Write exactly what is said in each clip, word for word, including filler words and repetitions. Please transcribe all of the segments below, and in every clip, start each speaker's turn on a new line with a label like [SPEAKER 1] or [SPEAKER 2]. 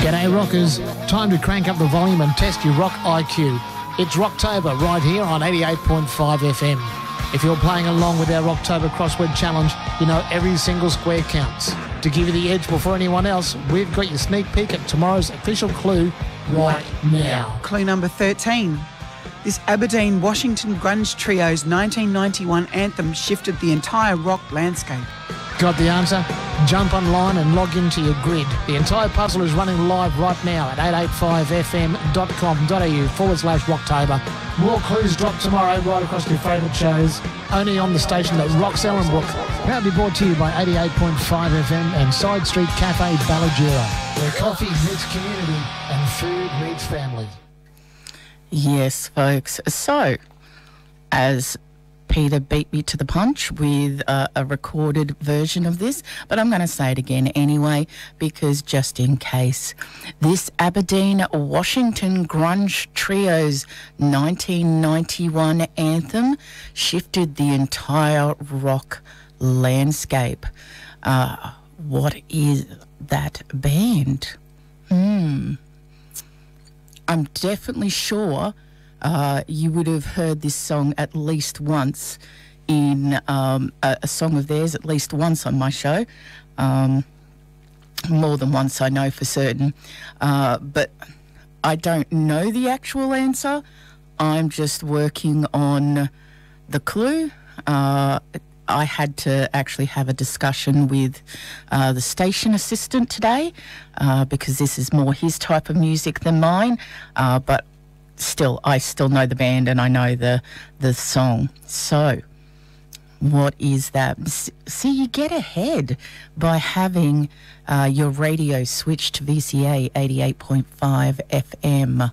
[SPEAKER 1] G'day rockers, time to crank up the volume and test your rock I Q. It's Rocktober right here on eighty-eight point five F M. If you're playing along with our Rocktober Crossword Challenge, you know every single square counts. To give you the edge before anyone else, we've got your sneak peek at tomorrow's official clue right now.
[SPEAKER 2] Clue number thirteen. This Aberdeen Washington grunge trio's nineteen ninety-one anthem shifted the entire rock landscape.
[SPEAKER 1] Got the answer? Jump online and log into your grid. The entire puzzle is running live right now at eight eight five f m dot com dot a u forward slash Rocktober. More clues drop tomorrow right across your favourite shows. Only on the station that rocks Ellenbrook. Proudly brought to you by eighty-eight point five F M and Side Street Cafe Ballajura, where coffee meets community and food meets family.
[SPEAKER 3] Yes, folks. So, as Peter beat me to the punch with uh, a recorded version of this, but I'm going to say it again anyway, because just in case. This Aberdeen Washington grunge trio's nineteen ninety-one anthem shifted the entire rock landscape. Uh, what is that band? Hmm. I'm definitely sure uh, you would have heard this song at least once in um, a, a song of theirs, at least once on my show. Um, more than once, I know for certain. Uh, but I don't know the actual answer. I'm just working on the clue. Uh, I had to actually have a discussion with uh, the station assistant today uh, because this is more his type of music than mine. Uh, but still, I still know the band and I know the the song. So, what is that? See, you get ahead by having uh, your radio switched to V C A eighty-eight point five F M.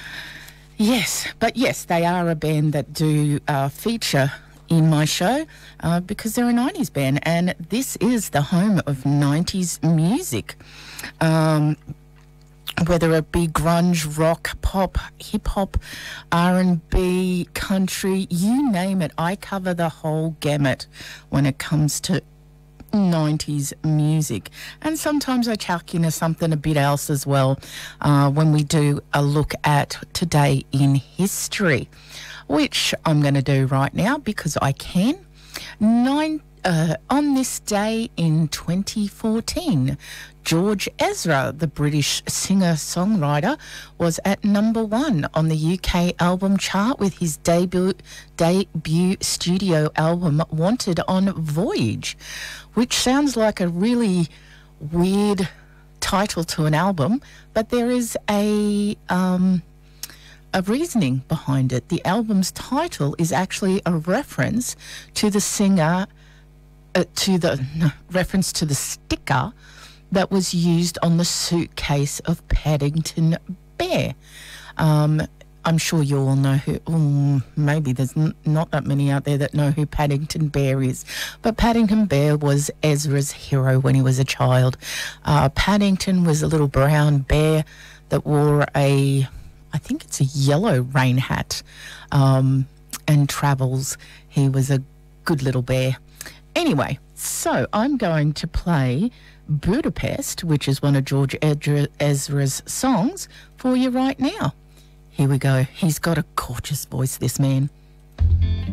[SPEAKER 3] Yes, but yes, they are a band that do uh, feature in my show uh, because they're a nineties band and this is the home of nineties music. Um, whether it be grunge, rock, pop, hip-hop, R and B, country, you name it, I cover the whole gamut when it comes to nineties music. And sometimes I chuck in something a bit else as well uh, when we do a look at today in history, which I'm going to do right now because I can. Nine, uh, on this day in twenty fourteen, George Ezra, the British singer-songwriter, was at number one on the U K album chart with his debut, debut studio album, Wanted on Voyage, which sounds like a really weird title to an album, but there is a... Um, a reasoning behind it. The album's title is actually a reference to the singer, uh, to the no, reference to the sticker that was used on the suitcase of Paddington Bear. Um, I'm sure you all know who, um, maybe there's n- not that many out there that know who Paddington Bear is, but Paddington Bear was Ezra's hero when he was a child. Uh, Paddington was a little brown bear that wore a... I think it's a yellow rain hat um, and travels. He was a good little bear. Anyway, so I'm going to play Budapest, which is one of George Ezra's songs, for you right now. Here we go. He's got a gorgeous voice, this man.